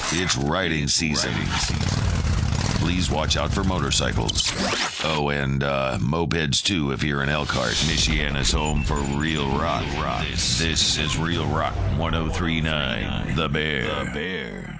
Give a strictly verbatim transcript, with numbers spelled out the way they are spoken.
It's riding season. Please watch out for motorcycles. Oh, and uh, mopeds too if you're in Elkhart. Michiana's home for real rock. This, this is Real Rock one oh three point nine. The Bear. The Bear.